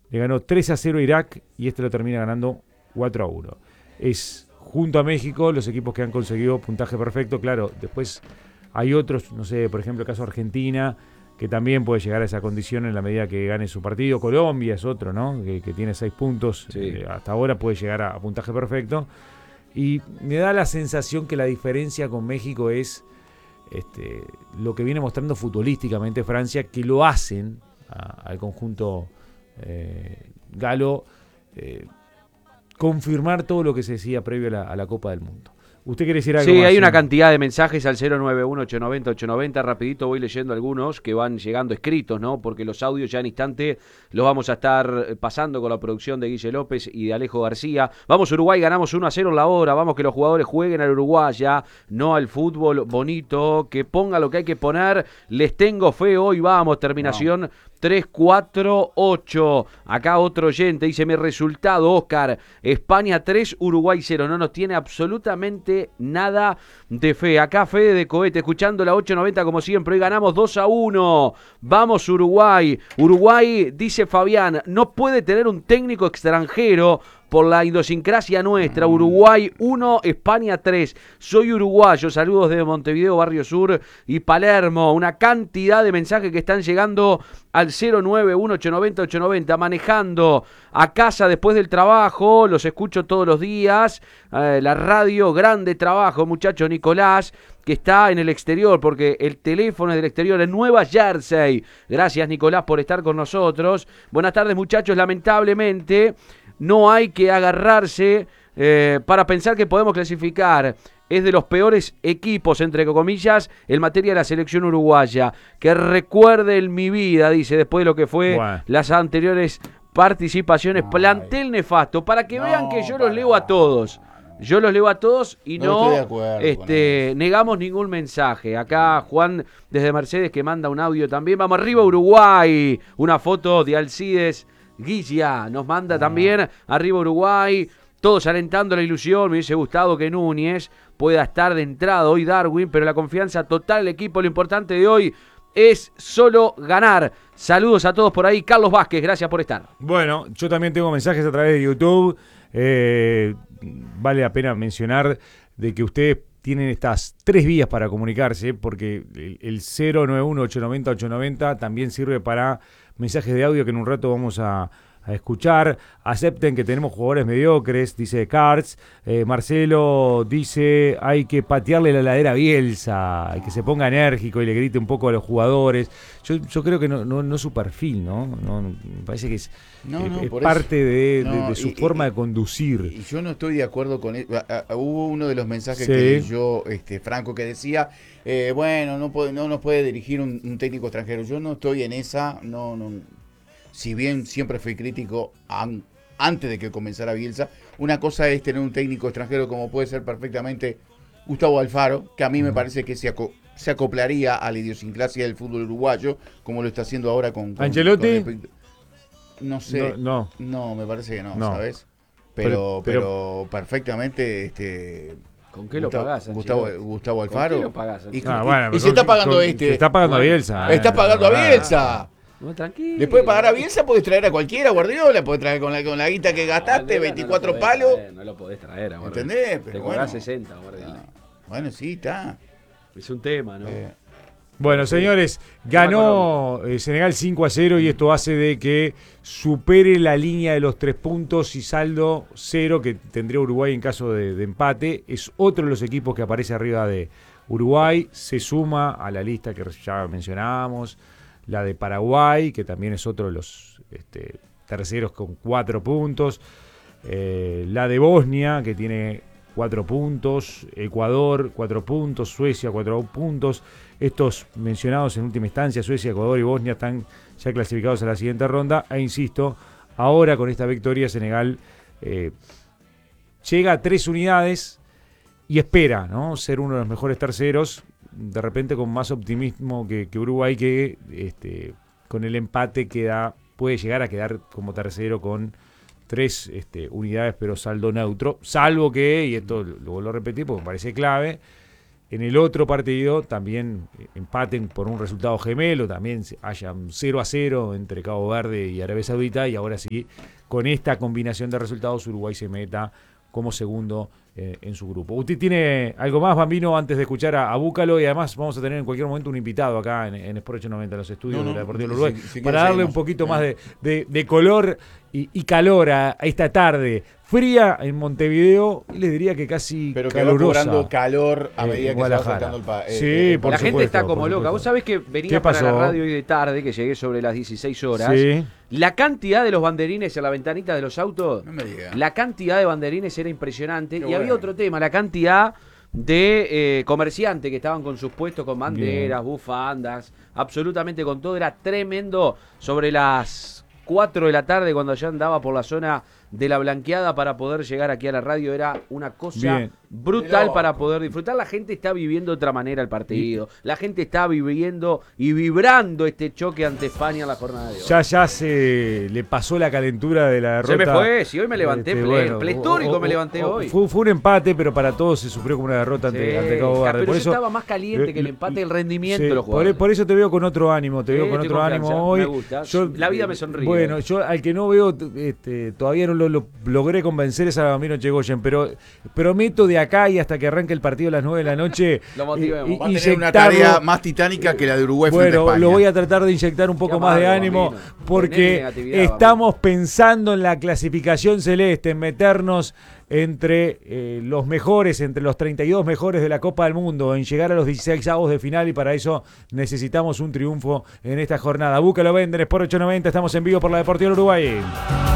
le ganó 3-0 a Irak y este lo termina ganando 4-1. Es junto a México los equipos que han conseguido puntaje perfecto. Claro, después hay otros, no sé, por ejemplo el caso de Argentina, que también puede llegar a esa condición en la medida que gane su partido. Colombia es otro, ¿no? Que tiene 6 puntos, Sí. hasta ahora puede llegar a puntaje perfecto. Y me da la sensación que la diferencia con México es lo que viene mostrando futbolísticamente Francia, que lo hacen al conjunto galo, confirmar todo lo que se decía previo a la Copa del Mundo. ¿Usted quiere decir algo Sí, más? hay una cantidad de mensajes al 091-890-890. Rapidito voy leyendo algunos que van llegando escritos, ¿no? Porque los audios ya en instante los vamos a estar pasando con la producción de Guille López y de Alejo García. Vamos Uruguay, ganamos 1-0 en la hora. Vamos que los jugadores jueguen al Uruguay ya, no al fútbol bonito. Que ponga lo que hay que poner. Les tengo fe hoy, vamos. Terminación 3-4-8. Acá otro oyente dice: mi resultado, Oscar, España 3, Uruguay 0. No nos tiene absolutamente nada de fe. Acá Fede de Cohete, escuchando la 890 como siempre. Hoy ganamos 2-1. Vamos Uruguay. Uruguay, dice Fabián, no puede tener un técnico extranjero por la idiosincrasia nuestra. Uruguay 1, España 3. Soy uruguayo. Saludos desde Montevideo, Barrio Sur y Palermo. Una cantidad de mensajes que están llegando al 091-890-890. Manejando a casa después del trabajo. Los escucho todos los días. La radio, grande trabajo, muchacho Nicolás, que está en el exterior, porque el teléfono es del exterior, en Nueva Jersey. Gracias, Nicolás, por estar con nosotros. Buenas tardes, muchachos. Lamentablemente no hay que agarrarse para pensar que podemos clasificar. Es de los peores equipos, entre comillas, en materia de la selección uruguaya. Que recuerde en mi vida, dice, después de lo que fue las anteriores participaciones. Plantel nefasto. Para que vean que yo los leo a todos. Yo los leo a todos y no negamos ningún mensaje. Acá Juan desde Mercedes que manda un audio también. Vamos arriba Uruguay. Una foto de Alcides Guilla nos manda también. Arriba Uruguay. Todos alentando la ilusión. Me hubiese gustado que Núñez pueda estar de entrada hoy Darwin, pero la confianza total del equipo. Lo importante de hoy es solo ganar. Saludos a todos por ahí. Carlos Vázquez, gracias por estar. Bueno, yo también tengo mensajes a través de YouTube. Vale la pena mencionar de que ustedes tienen estas 3 vías para comunicarse, porque el 091-890-890 también sirve para mensajes de audio que en un rato vamos a escuchar. Acepten que tenemos jugadores mediocres, dice Cards. Marcelo dice: hay que patearle la ladera a Bielsa, hay que se ponga enérgico y le grite un poco a los jugadores. Yo creo que no es su perfil, ¿no? Me parece que es parte de su forma de conducir. Y yo no estoy de acuerdo con eso. Hubo uno de los mensajes que leyó Franco que decía, bueno, no nos puede dirigir un técnico extranjero. Yo no estoy en esa, no. Si bien siempre fui crítico antes de que comenzara Bielsa, una cosa es tener un técnico extranjero como puede ser perfectamente Gustavo Alfaro, que a mí me parece que se acoplaría a la idiosincrasia del fútbol uruguayo, como lo está haciendo ahora con ¿Ancelotti? No sé. No, me parece que no. ¿Sabes? Pero perfectamente... ¿Con qué lo pagás? Gustavo Alfaro. ¿Con qué lo pagás? Y se está pagando Se está pagando a Bielsa. Está pagando a Bielsa. No, tranquilo. Le puede pagar a Bielsa, podés traer a cualquiera, Guardiola, podés traer con la guita que gastaste, 24 no palos. No lo podés traer a Guardiola. ¿Entendés? Pero te cobrás 60, Guardiola. Bueno, sí, está. Es un tema, ¿no? Bueno, señores, ganó Senegal 5-0 y esto hace de que supere la línea de los 3 puntos y saldo 0 que tendría Uruguay en caso de empate. Es otro de los equipos que aparece arriba de Uruguay. Se suma a la lista que ya mencionábamos. La de Paraguay, que también es otro de los terceros con 4 puntos. La de Bosnia, que tiene 4 puntos. Ecuador, 4 puntos. Suecia, 4 puntos. Estos mencionados en última instancia, Suecia, Ecuador y Bosnia, están ya clasificados a la siguiente ronda. E insisto, ahora con esta victoria, Senegal llega a 3 unidades y espera, ¿no?, ser uno de los mejores terceros. De repente con más optimismo que Uruguay, que con el empate puede llegar a quedar como tercero con 3 unidades, pero saldo neutro, salvo que, y esto lo vuelvo a repetir porque me parece clave, en el otro partido también empaten por un resultado gemelo, también haya 0-0 entre Cabo Verde y Arabia Saudita, y ahora sí, con esta combinación de resultados, Uruguay se meta como segundo en su grupo. ¿Usted tiene algo más, Bambino, antes de escuchar a Búcalo? Y además vamos a tener en cualquier momento un invitado acá en Sport 890, en los estudios de la Deportiva del Uruguay, para darle un poquito más de color y calor a esta tarde fría en Montevideo, y les diría que casi pero que calurosa. va cobrando calor a medida que se va acercando el país. Sí, por la supuesto, gente está como por loca. supuesto. Vos sabés que venía para la radio hoy de tarde, que llegué sobre las 16 horas. Sí. La cantidad de los banderines en la ventanita de los autos, No me diga. la cantidad de banderines era impresionante. Qué y había bueno. otro tema, la cantidad de comerciantes que estaban con sus puestos, con banderas, Bien. bufandas, absolutamente con todo. Era tremendo. Sobre las 4 de la tarde, cuando ya andaba por la zona de la Blanqueada para poder llegar aquí a la radio, era una cosa Bien. brutal Pero- para poder disfrutar. La gente está viviendo de otra manera el partido. La gente está viviendo y vibrando este choque ante España en la jornada de hoy. Ya se le pasó la calentura de la derrota. Se me fue, si hoy me levanté Bueno, pletórico me levanté hoy. Fue un empate, pero para todos se sufrió como una derrota ante Cabo Verde. Pero Por yo eso estaba más caliente que el empate, el rendimiento de los sí, jugadores. por eso te veo con otro ánimo, Sí, con estoy otro ánimo confianza, hoy. me gusta. La vida me sonríe. Bueno, yo al que no veo, todavía no lo logré convencer es a Bambino Chegoyen, pero prometo de acá y hasta que arranque el partido a las 9 de la noche Lo motivemos. Va a tener una inyectarlo. tarea más titánica que la de Uruguay frente a Bueno, España. lo voy a tratar de inyectar un poco Qué más de amargo, ánimo, Bambino. Tener porque negatividad, estamos pensando en la clasificación celeste, en meternos entre los mejores, entre los 32 mejores de la Copa del Mundo, en llegar a los 16avos de final, y para eso necesitamos un triunfo en esta jornada. Búcalo, Venden, Sport 890, estamos en vivo por la Deportiva del Uruguay.